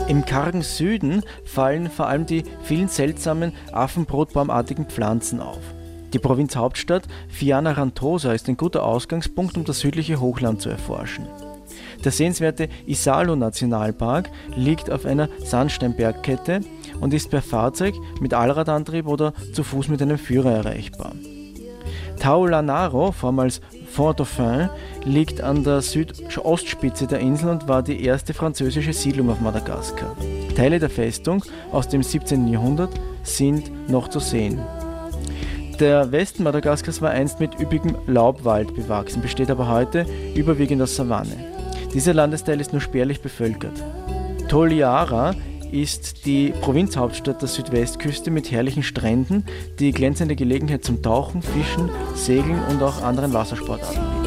Im kargen Süden fallen vor allem die vielen seltsamen affenbrotbaumartigen Pflanzen auf. Die Provinzhauptstadt Fianarantsoa ist ein guter Ausgangspunkt, um das südliche Hochland zu erforschen. Der sehenswerte Isalo-Nationalpark liegt auf einer Sandsteinbergkette und ist per Fahrzeug mit Allradantrieb oder zu Fuß mit einem Führer erreichbar. Taulanaro, vormals Fort-Dauphin, liegt an der Südostspitze der Insel und war die erste französische Siedlung auf Madagaskar. Teile der Festung aus dem 17. Jahrhundert sind noch zu sehen. Der Westen Madagaskars war einst mit üppigem Laubwald bewachsen, besteht aber heute überwiegend aus Savanne. Dieser Landesteil ist nur spärlich bevölkert. Toliara ist die Provinzhauptstadt der Südwestküste mit herrlichen Stränden, die glänzende Gelegenheit zum Tauchen, Fischen, Segeln und auch anderen Wassersportarten bieten.